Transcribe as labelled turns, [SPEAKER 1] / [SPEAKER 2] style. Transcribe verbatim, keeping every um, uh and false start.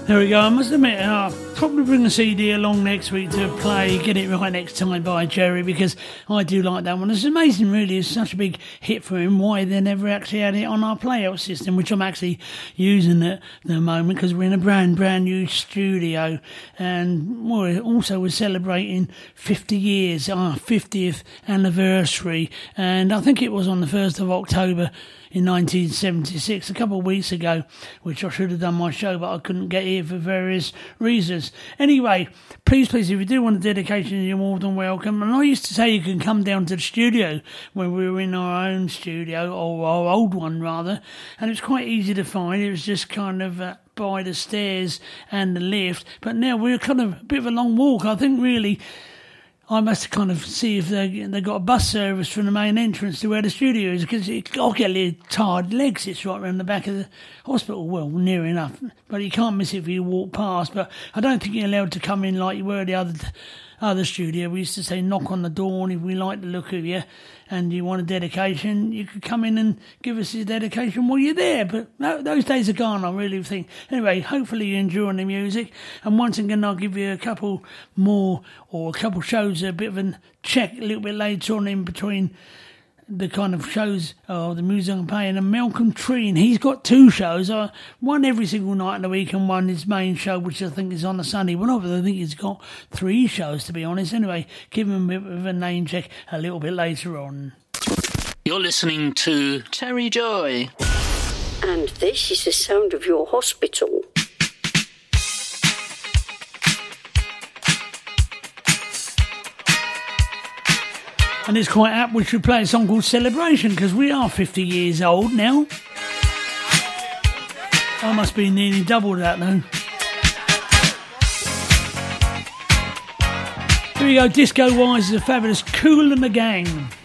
[SPEAKER 1] There we go. I must admit, I'll probably bring the C D along next week to play Get It Right Next Time by Jerry, because I do like that one. It's amazing, really. It's such a big hit for him. Why they never actually had it on our playout system, which I'm actually using at the moment because we're in a brand, brand new studio. And well, also we're celebrating fifty years, our fiftieth anniversary. And I think it was on the first of October in nineteen seventy-six, a couple of weeks ago, which I should have done my show, but I couldn't get here for various reasons. Anyway, please, please, if you do want a dedication, you're more than welcome. And I used to say you can come down to the studio when we were in our own studio, or our old one rather, and it's quite easy to find. It was just kind of uh, by the stairs and the lift, but now we're kind of a bit of a long walk. I think really I must kind of see if they they got a bus service from the main entrance to where the studio is, because I'll get a little tired legs. It's right around the back of the hospital. Well, near enough, but you can't miss it if you walk past. But I don't think you're allowed to come in like you were the other other studio. We used to say knock on the door, and if we like the look of you and you want a dedication, you could come in and give us a dedication while you're there. But no, those days are gone, I really think. Anyway, hopefully you're enjoying the music. And once again, I'll give you a couple more, or a couple shows, a bit of a check a little bit later on in between the kind of shows, oh, the music I'm playing. And Malcolm Treen, he's got two shows, uh, one every single night in the week and one his main show, which I think is on a Sunday. Well, I think he's got three shows, to be honest. Anyway, give him a bit of a name check a little bit later on.
[SPEAKER 2] You're listening to Terry Joy.
[SPEAKER 3] And this is the sound of your hospital.
[SPEAKER 1] And it's quite apt we should play a song called Celebration, because we are fifty years old now. I must be nearly double that though. Here we go, Disco Wise is a fabulous Kool and the Gang.